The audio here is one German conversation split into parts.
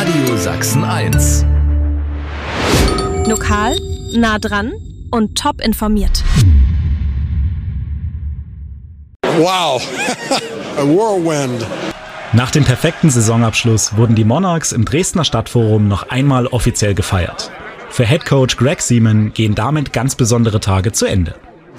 Radio Sachsen 1. Lokal, nah dran und top informiert. Wow, a whirlwind. Nach dem perfekten Saisonabschluss wurden die Monarchs im Dresdner Stadtforum noch einmal offiziell gefeiert. Für Headcoach Greg Seaman gehen damit ganz besondere Tage zu Ende.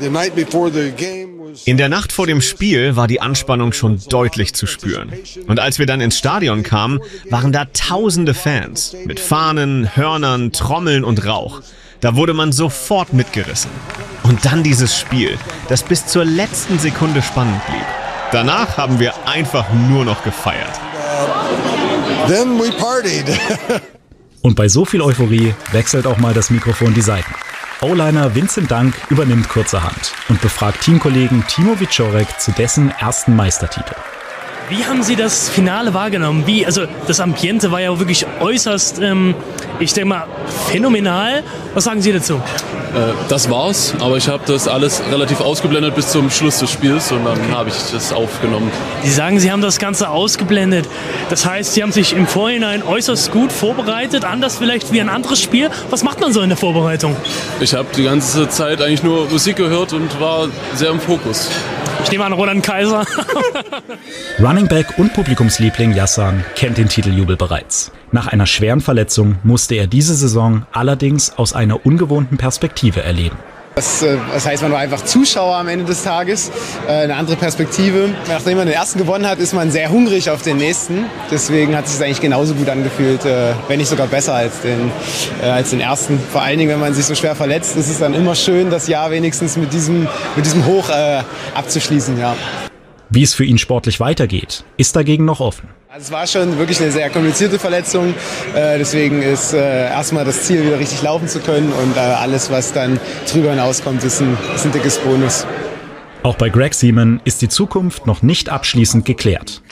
In der Nacht vor dem Spiel war die Anspannung schon deutlich zu spüren. Und als wir dann ins Stadion kamen, waren da tausende Fans mit Fahnen, Hörnern, Trommeln und Rauch. Da wurde man sofort mitgerissen. Und dann dieses Spiel, das bis zur letzten Sekunde spannend blieb. Danach haben wir einfach nur noch gefeiert. Then we partied. Und bei so viel Euphorie wechselt auch mal das Mikrofon die Seiten. O-Liner Vincent Dank übernimmt kurzerhand und befragt Teamkollegen Timo Wieczorek zu dessen ersten Meistertitel. Wie haben Sie das Finale wahrgenommen? Also das Ambiente war ja wirklich äußerst, ich denke mal, phänomenal. Was sagen Sie dazu? Das war's, aber ich habe das alles relativ ausgeblendet bis zum Schluss des Spiels und dann habe ich das aufgenommen. Sie sagen, Sie haben das Ganze ausgeblendet. Das heißt, Sie haben sich im Vorhinein äußerst gut vorbereitet, anders vielleicht wie ein anderes Spiel. Was macht man so in der Vorbereitung? Ich habe die ganze Zeit eigentlich nur Musik gehört und war sehr im Fokus. Ich nehme an, Roland Kaiser. Running Back und Publikumsliebling Yassan kennt den Titeljubel bereits. Nach einer schweren Verletzung musste er diese Saison allerdings aus einer ungewohnten Perspektive erleben. Das heißt, man war einfach Zuschauer am Ende des Tages, eine andere Perspektive. Nachdem man den ersten gewonnen hat, ist man sehr hungrig auf den nächsten. Deswegen hat es sich eigentlich genauso gut angefühlt, wenn nicht sogar besser als den ersten. Vor allen Dingen, wenn man sich so schwer verletzt, ist es dann immer schön, das Jahr wenigstens mit diesem Hoch abzuschließen. Ja. Wie es für ihn sportlich weitergeht, ist dagegen noch offen. Also es war schon wirklich eine sehr komplizierte Verletzung, deswegen ist erstmal das Ziel, wieder richtig laufen zu können und alles, was dann drüber hinauskommt, ist ein dickes Bonus. Auch bei Greg Seaman ist die Zukunft noch nicht abschließend geklärt.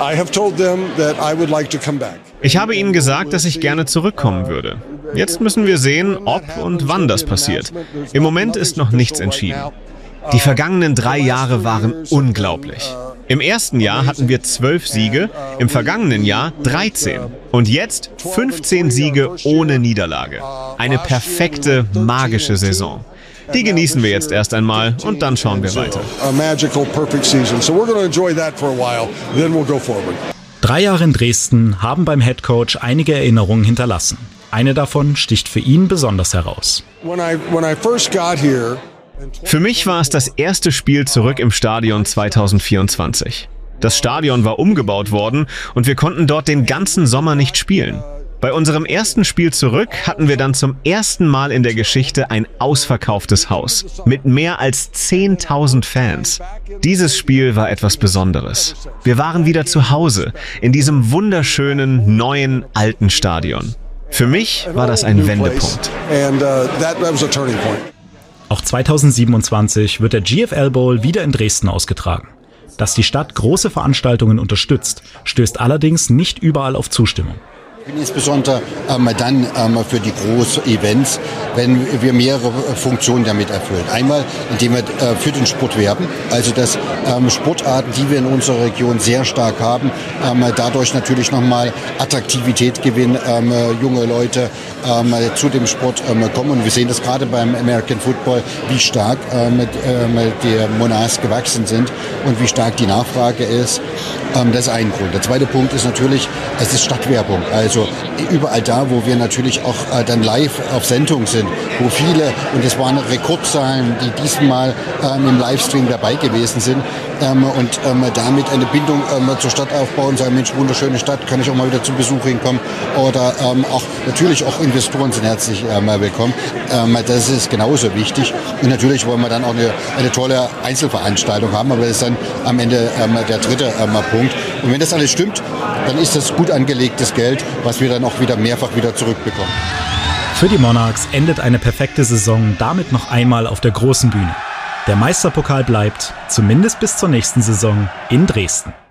Ich habe ihnen gesagt, dass ich gerne zurückkommen würde. Jetzt müssen wir sehen, ob und wann das passiert. Im Moment ist noch nichts entschieden. Die vergangenen 3 Jahre waren unglaublich. Im ersten Jahr hatten wir 12 Siege, im vergangenen Jahr 13. Und jetzt 15 Siege ohne Niederlage. Eine perfekte, magische Saison. Die genießen wir jetzt erst einmal und dann schauen wir weiter. 3 Jahre in Dresden haben beim Headcoach einige Erinnerungen hinterlassen. Eine davon sticht für ihn besonders heraus. Für mich war es das erste Spiel zurück im Stadion 2024. Das Stadion war umgebaut worden und wir konnten dort den ganzen Sommer nicht spielen. Bei unserem ersten Spiel zurück hatten wir dann zum ersten Mal in der Geschichte ein ausverkauftes Haus mit mehr als 10.000 Fans. Dieses Spiel war etwas Besonderes. Wir waren wieder zu Hause in diesem wunderschönen, neuen, alten Stadion. Für mich war das ein Wendepunkt. Auch 2027 wird der GFL Bowl wieder in Dresden ausgetragen. Dass die Stadt große Veranstaltungen unterstützt, stößt allerdings nicht überall auf Zustimmung. Insbesondere dann für die großen Events, wenn wir mehrere Funktionen damit erfüllen. Einmal, indem wir für den Sport werben, also dass Sportarten, die wir in unserer Region sehr stark haben, dadurch natürlich nochmal Attraktivität gewinnen, junge Leute zu dem Sport kommen. Und wir sehen das gerade beim American Football, wie stark die Monarchs gewachsen sind und wie stark die Nachfrage ist. Das ist ein Grund. Der zweite Punkt ist natürlich, es ist Stadtwerbung. Also überall da, wo wir natürlich auch dann live auf Sendung sind, wo viele, und es waren Rekordzahlen, die diesmal im Livestream dabei gewesen sind, und damit eine Bindung zur Stadt aufbauen, sagen, Mensch, wunderschöne Stadt, kann ich auch mal wieder zum Besuch hinkommen. Oder auch natürlich auch Investoren sind herzlich willkommen. Das ist genauso wichtig. Und natürlich wollen wir dann auch eine tolle Einzelveranstaltung haben, aber das ist dann am Ende der dritte Punkt. Und wenn das alles stimmt, dann ist das gut angelegtes Geld, was wir dann auch wieder mehrfach wieder zurückbekommen. Für die Monarchs endet eine perfekte Saison damit noch einmal auf der großen Bühne. Der Meisterpokal bleibt, zumindest bis zur nächsten Saison, in Dresden.